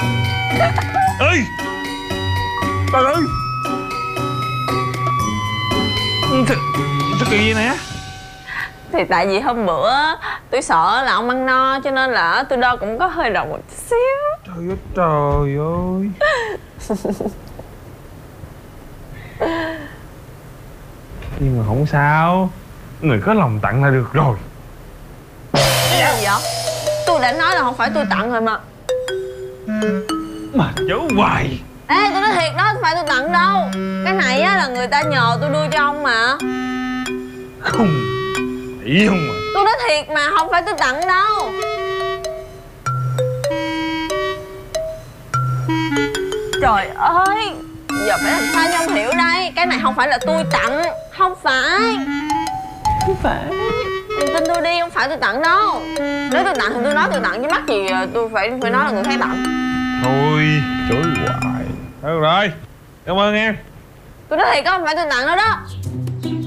Ê, trời ơi, sao kỳ gì nè? Thì tại vì hôm bữa tôi sợ là ông ăn no cho nên là tôi đo cũng có hơi rộng một xíu. Trời ơi, trời ơi. Nhưng mà không sao, người có lòng tặng là được rồi. Cái gì vậy? Tôi đã nói là không phải tôi tặng rồi mà. Mà giấu hoài. Ê, tôi nói thiệt đó, không phải tôi tặng đâu. Cái này á là người ta nhờ tôi đưa cho ông mà. Không, ý không à. Tôi nói thiệt mà, không phải tôi tặng đâu. Trời ơi, giờ phải làm sao cho ông hiểu đây. Cái này không phải là tôi tặng. Không phải. Không phải. Đừng tin tôi đi, không phải tôi tặng đâu. Nếu tôi tặng thì tôi nói tôi tặng, chứ mắc gì tôi phải nói là người khác tặng. Thôi, chối hoài. Được rồi, cảm ơn em. Tôi nói thiệt á, không phải tôi tặng đâu đó.